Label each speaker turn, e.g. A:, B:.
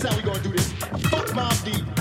A: how we gonna do this. Fuck Mobb Deep.